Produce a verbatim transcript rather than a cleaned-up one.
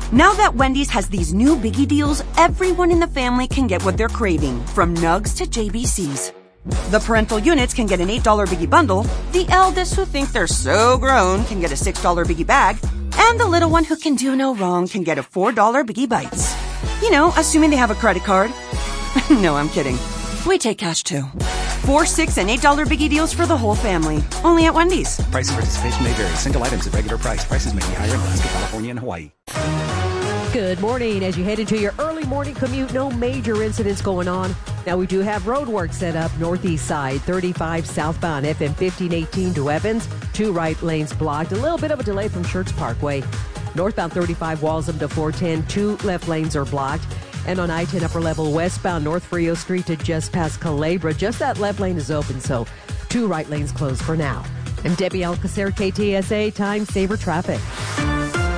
Now that Wendy's has these new biggie deals, everyone in the family can get what they're craving, from nugs to J B Cs. The parental units can get an eight dollar biggie bundle, the eldest who think they're so grown can get a six dollar biggie bag, and the little one who can do no wrong can get a four dollar biggie bites. You know, assuming they have a credit card. No, I'm kidding. We take cash too. Four, six, and eight dollar biggie deals for the whole family. Only at Wendy's. Price and participation may vary. Single items at regular price. Prices may be higher in Alaska, California, and Hawaii. Good morning. As you head into your early morning commute, no major incidents going on. Now, we do have road work set up northeast side, thirty-five southbound, F M fifteen eighteen to Evans. Two right lanes blocked. A little bit of a delay from Church Parkway. Northbound thirty-five Walsham to four ten. Two left lanes are blocked. And on I ten upper level westbound, North Frio Street to just past Calabria. Just that left lane is open, so two right lanes closed for now. I'm Debbie Alcacer, K T S A Time Saver Traffic.